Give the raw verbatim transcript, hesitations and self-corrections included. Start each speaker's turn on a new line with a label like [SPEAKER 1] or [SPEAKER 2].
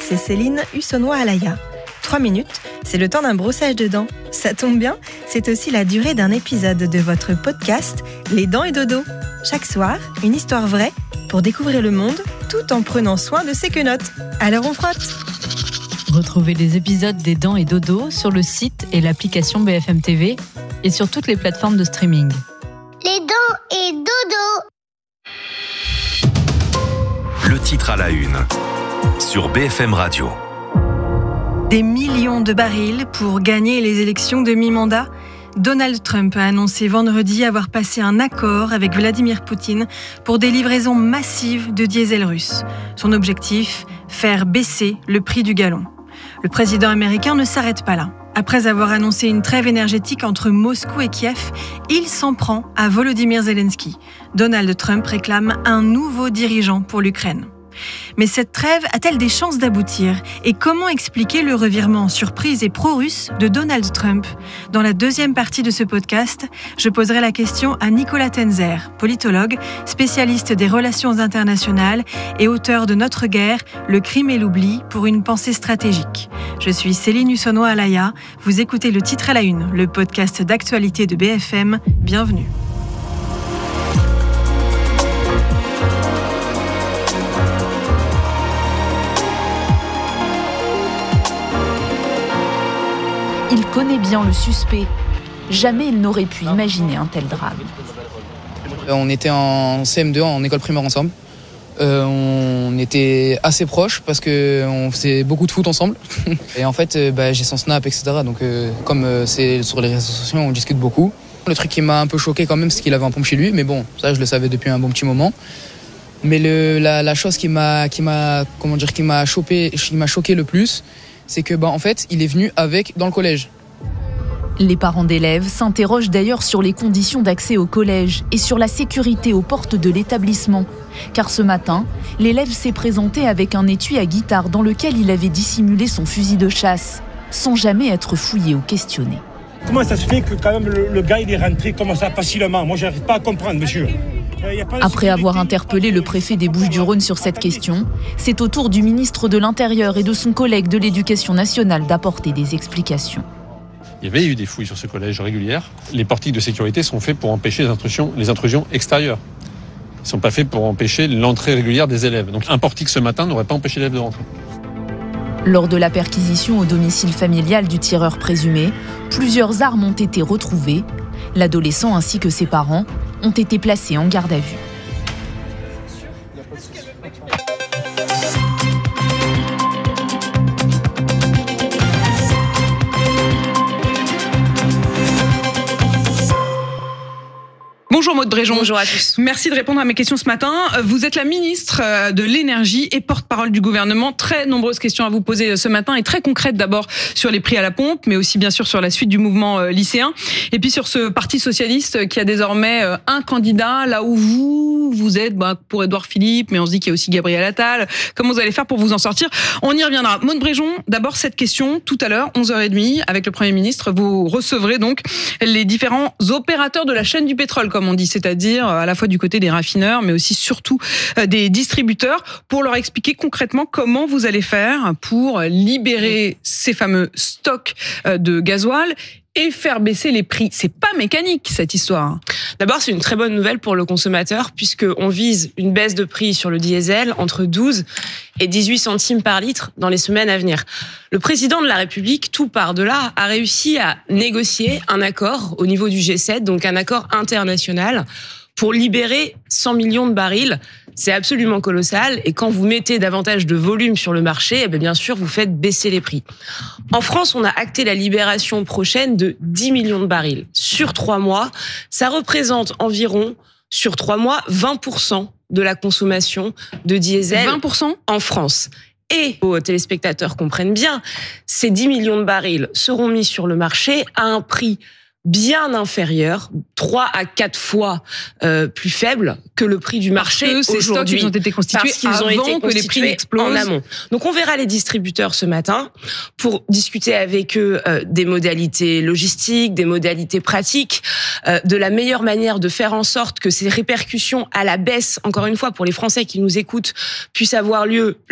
[SPEAKER 1] c'est Céline Husonnois-Alaya. Trois minutes, c'est le temps d'un brossage de dents. Ça tombe bien, c'est aussi la durée d'un épisode de votre podcast Les Dents et Dodo. Chaque soir, une histoire vraie pour découvrir le monde tout en prenant soin de ses quenottes. Alors on frotte.
[SPEAKER 2] Retrouvez les épisodes des Dents et Dodo sur le site et l'application B F M T V et sur toutes les plateformes de streaming.
[SPEAKER 3] Les Dents et Dodo.
[SPEAKER 4] Le titre à la une sur B F M Radio.
[SPEAKER 1] Des millions de barils pour gagner les élections de mi-mandat. Donald Trump a annoncé vendredi avoir passé un accord avec Vladimir Poutine pour des livraisons massives de diesel russe. Son objectif, faire baisser le prix du gallon. Le président américain ne s'arrête pas là. Après avoir annoncé une trêve énergétique entre Moscou et Kiev, il s'en prend à Volodymyr Zelensky. Donald Trump réclame un nouveau dirigeant pour l'Ukraine. Mais cette trêve a-t-elle des chances d'aboutir ? Et comment expliquer le revirement surprise et pro-russe de Donald Trump ? Dans la deuxième partie de ce podcast, je poserai la question à Nicolas Tenzer, politologue, spécialiste des relations internationales et auteur de Notre guerre, le crime et l'oubli pour une pensée stratégique. Je suis Céline Husonnois-Alaya, vous écoutez Le Titre à la Une, le podcast d'actualité de B F M. Bienvenue.
[SPEAKER 5] Il connaît bien le suspect. Jamais il n'aurait pu imaginer un tel drame.
[SPEAKER 6] On était en C M deux, en école primaire ensemble. Euh, on était assez proches parce qu'on faisait beaucoup de foot ensemble. Et en fait, euh, bah, j'ai son Snap, et cetera. Donc euh, comme euh, c'est sur les réseaux sociaux, on discute beaucoup. Le truc qui m'a un peu choqué quand même, c'est qu'il avait un pompe chez lui. Mais bon, ça je le savais depuis un bon petit moment. Mais le, la, la chose qui m'a, qui m'a, comment dire, qui m'a chopé, qui m'a choqué le plus, c'est que bah, en fait, il est venu avec dans le collège.
[SPEAKER 5] Les parents d'élèves s'interrogent d'ailleurs sur les conditions d'accès au collège et sur la sécurité aux portes de l'établissement. Car ce matin, l'élève s'est présenté avec un étui à guitare dans lequel il avait dissimulé son fusil de chasse, sans jamais être fouillé ou questionné.
[SPEAKER 7] Comment ça se fait que quand même le, le gars il est rentré comme ça facilement ? Moi, j'arrive pas à comprendre, monsieur.
[SPEAKER 5] Après avoir interpellé le préfet des Bouches-du-Rhône sur cette question, c'est au tour du ministre de l'Intérieur et de son collègue de l'Éducation nationale d'apporter des explications.
[SPEAKER 8] Il y avait eu des fouilles sur ce collège régulières. Les portiques de sécurité sont faits pour empêcher les intrusions, les intrusions extérieures. Ils ne sont pas faits pour empêcher l'entrée régulière des élèves. Donc un portique ce matin n'aurait pas empêché l'élève de rentrer.
[SPEAKER 5] Lors de la perquisition au domicile familial du tireur présumé, plusieurs armes ont été retrouvées. L'adolescent ainsi que ses parents ont été placés en garde à vue.
[SPEAKER 9] Bonjour Maude Bréjon.
[SPEAKER 10] Bonjour à tous.
[SPEAKER 9] Merci de répondre à mes questions ce matin. Vous êtes la ministre de l'Énergie et porte-parole du gouvernement. Très nombreuses questions à vous poser ce matin et très concrètes d'abord sur les prix à la pompe, mais aussi bien sûr sur la suite du mouvement lycéen. Et puis sur ce parti socialiste qui a désormais un candidat, là où vous, vous êtes bah, pour Édouard Philippe, mais on se dit qu'il y a aussi Gabriel Attal. Comment vous allez faire pour vous en sortir ? On y reviendra. Maude Bréjon, d'abord cette question, tout à l'heure, onze heures trente, avec le Premier ministre, vous recevrez donc les différents opérateurs de la chaîne du pétrole, comme on dit, c'est-à-dire à la fois du côté des raffineurs, mais aussi surtout des distributeurs, pour leur expliquer concrètement comment vous allez faire pour libérer ces fameux stocks de gasoil et faire baisser les prix. C'est pas mécanique, cette histoire.
[SPEAKER 10] D'abord, c'est une très bonne nouvelle pour le consommateur, puisqu'on vise une baisse de prix sur le diesel entre douze et dix-huit centimes par litre dans les semaines à venir. Le président de la République, tout par de là, a réussi à négocier un accord au niveau du G sept, donc un accord international, pour libérer cent millions de barils. C'est absolument colossal. Et quand vous mettez davantage de volume sur le marché, eh bien, bien sûr, vous faites baisser les prix. En France, on a acté la libération prochaine de dix millions de barils. Sur trois mois, ça représente environ, sur trois mois, vingt pour cent de la consommation de diesel
[SPEAKER 9] vingt pour cent
[SPEAKER 10] en France. Et aux téléspectateurs comprennent bien, ces dix millions de barils seront mis sur le marché à un prix bien inférieur, trois à quatre fois euh, plus faible que le prix du marché
[SPEAKER 9] parce que
[SPEAKER 10] aujourd'hui.
[SPEAKER 9] Ces stocks, ils ont été constitués
[SPEAKER 10] parce qu'ils
[SPEAKER 9] avant
[SPEAKER 10] ont été
[SPEAKER 9] que les prix n'explosent
[SPEAKER 10] en amont. Donc on verra les distributeurs ce matin pour discuter avec eux euh, des modalités logistiques, des modalités pratiques, euh, de la meilleure manière de faire en sorte que ces répercussions à la baisse, encore une fois pour les Français qui nous écoutent, puissent avoir lieu